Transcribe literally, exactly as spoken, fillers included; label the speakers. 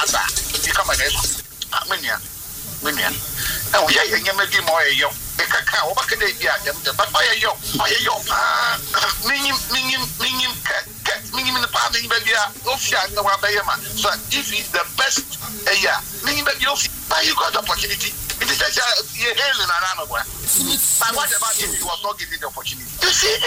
Speaker 1: asa you come again amenia menia and we are nyama di mo yo e kaka wo baka dey dia dem de but oye yo oye yo ah minim minim minim ka minim ne pa minim be dia ofia na wa be ma so if it's the best eh yeah minim be dia but you got the opportunity it is just you hailing and I know what but what about if you was not given the opportunity you see